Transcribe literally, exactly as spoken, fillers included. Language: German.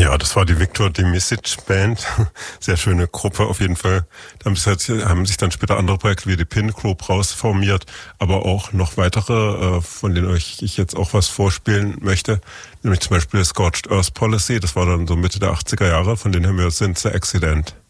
Ja, das war die Victor Dimisic Band. Sehr schöne Gruppe auf jeden Fall. Da haben sich dann später andere Projekte wie die Pin Group rausformiert, aber auch noch weitere, von denen euch ich jetzt auch was vorspielen möchte. Nämlich zum Beispiel Scorched Earth Policy. Das war dann so Mitte der achtziger Jahre, von denen haben wir Since the Accident.